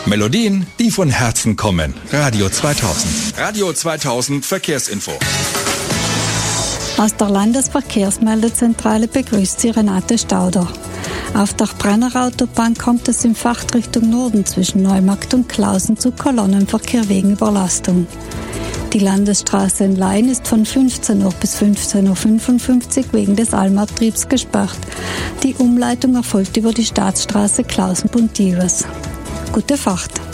Melodien, die von Herzen kommen. Radio 2000. Radio 2000 Verkehrsinfo. Aus der Landesverkehrsmeldezentrale begrüßt Sie Renate Stauder. Auf der Brenner-Autobahn kommt es in Fachrichtung Norden zwischen Neumarkt und Klausen zu Kolonnenverkehr wegen Überlastung. Die Landesstraße in Laien ist von 15 Uhr bis 15.55 Uhr wegen des Allmanntriebs gesperrt. Die Umleitung erfolgt über die Staatsstraße Klausen-Buntivers. Gute Fahrt!